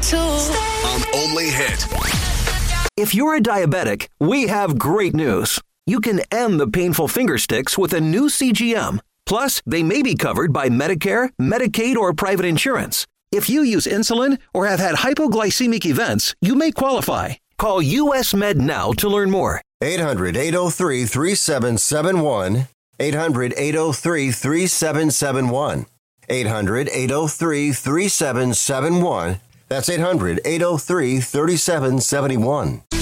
On Only Hit. If you're a diabetic, we have great news. You can end the painful finger sticks with a new CGM. Plus, they may be covered by Medicare, Medicaid, or private insurance. If you use insulin or have had hypoglycemic events, you may qualify. Call US Med now to learn more. 800-803-3771. 800-803-3771. 800-803-3771. That's 800-803-3771.